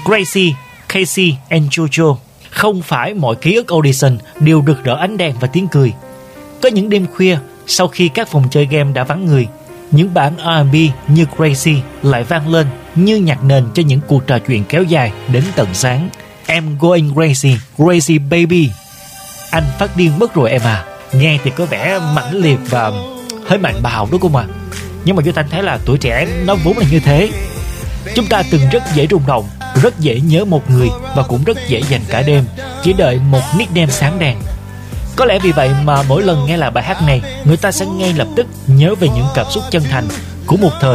Gracie, Casey and Jojo. Không phải mọi ký ức audition đều rực rỡ ánh đèn và tiếng cười. Có những đêm khuya, sau khi các phòng chơi game đã vắng người, những bản R&B như Gracie lại vang lên như nhạc nền cho những cuộc trò chuyện kéo dài đến tận sáng. I'm going crazy, crazy baby. Anh phát điên mất rồi em à. Nghe thì có vẻ mãnh liệt và hơi mạnh bạo đúng không ạ? Nhưng mà Duy Thanh thấy là tuổi trẻ nó vốn là như thế. Chúng ta từng rất dễ rung động, rất dễ nhớ một người và cũng rất dễ dành cả đêm chỉ đợi một nickname sáng đèn. Có lẽ vì vậy mà mỗi lần nghe lại bài hát này, người ta sẽ ngay lập tức nhớ về những cảm xúc chân thành của một thời